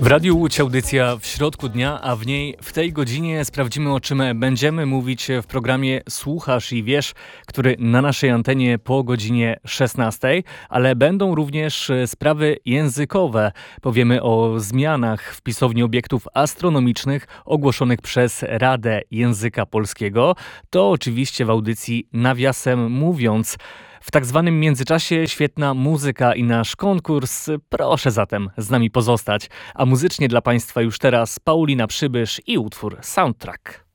W Radiu Łódź audycja w środku dnia, a w tej godzinie sprawdzimy, o czym będziemy mówić w programie Słuchasz i Wiesz, który na naszej antenie po godzinie 16, ale będą również sprawy językowe. Powiemy o zmianach w pisowni obiektów astronomicznych ogłoszonych przez Radę Języka Polskiego. To oczywiście w audycji Nawiasem mówiąc. W tak zwanym międzyczasie świetna muzyka i nasz konkurs. Proszę zatem z nami pozostać. A muzycznie dla Państwa już teraz Paulina Przybysz i utwór Soundtrack.